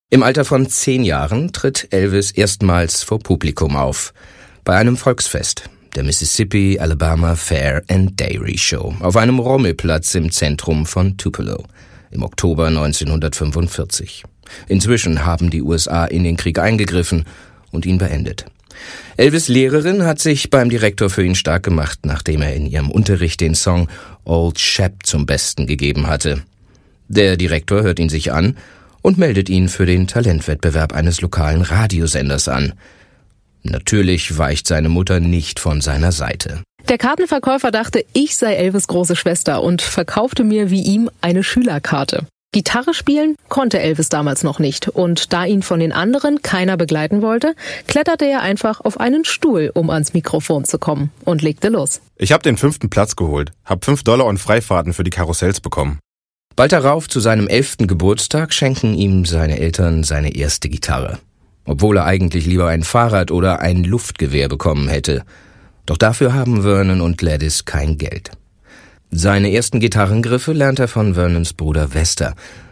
Im Alter von 10 Jahren tritt Elvis erstmals vor Publikum auf. Bei einem Volksfest, der Mississippi Alabama Fair and Dairy Show, auf einem Rommelplatz im Zentrum von Tupelo, im Oktober 1945. Inzwischen haben die USA in den Krieg eingegriffen und ihn beendet. Elvis' Lehrerin hat sich beim Direktor für ihn stark gemacht, nachdem er in ihrem Unterricht den Song Old Shep zum Besten gegeben hatte. Der Direktor hört ihn sich an und meldet ihn für den Talentwettbewerb eines lokalen Radiosenders an. Natürlich weicht seine Mutter nicht von seiner Seite. Der Kartenverkäufer dachte, ich sei Elvis' große Schwester und verkaufte mir wie ihm eine Schülerkarte. Gitarre spielen konnte Elvis damals noch nicht und da ihn von den anderen keiner begleiten wollte, kletterte er einfach auf einen Stuhl, um ans Mikrofon zu kommen und legte los. Ich habe den 5. Platz geholt, hab $5 und Freifahrten für die Karussells bekommen. Bald darauf, zu seinem 11. Geburtstag, schenken ihm seine Eltern seine erste Gitarre. Obwohl er eigentlich lieber ein Fahrrad oder ein Luftgewehr bekommen hätte. Doch dafür haben Vernon und Gladys kein Geld. Seine ersten Gitarrengriffe lernt er von Vernons Bruder Vester,